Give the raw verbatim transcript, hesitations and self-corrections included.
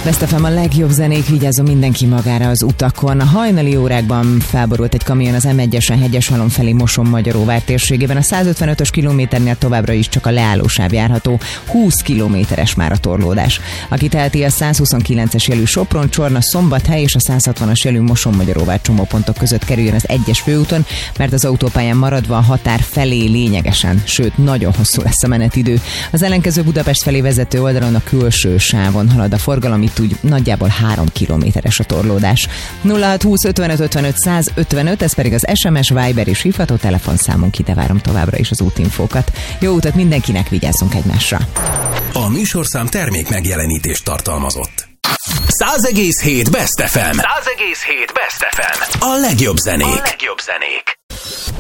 Best ef em, a legjobb zenék, vigyázzon mindenki magára az utakon. A hajnali órákban felborult egy kamion az em egyesen Hegyeshalom felé Moson-Magyaróvár térségében. A százötvenötös kilométernél továbbra is csak a leállósáv járható, húsz kilométeres már a torlódás. Aki teheti, a százhuszonkilences jelű Sopron, Csorna, Szombathely és a százhatvanas jelű Moson-Magyaróvár csomópontok között kerüljön az egyes főúton, mert az autópályán maradva a határ felé lényegesen, sőt nagyon hosszú lesz a menetidő. Az ellenkező Budapest felé vezető oldalon a külső sávon halad a forgalom, itt úgy nagyjából három kilométeres a torlódás. nulla hat húsz ötvenöt ötvenöt száz ötvenöt, ez pedig az es em es, Viber és hívható telefonszámunk, ide várom továbbra is az útinfókat. Jó utat mindenkinek, vigyázzunk egymásra! A műsorszám termék megjelenítést tartalmazott. száz egész hét Best ef em. száz egész hét Best ef em. A legjobb zenék. A legjobb zenék.